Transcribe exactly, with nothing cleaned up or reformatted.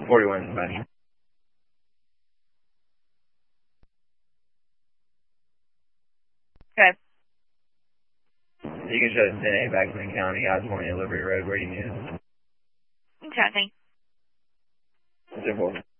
forty-one, buddy. Okay. You can show the ten A back in the county, Osborne, Liberty Road, where you need it. Okay. It's important.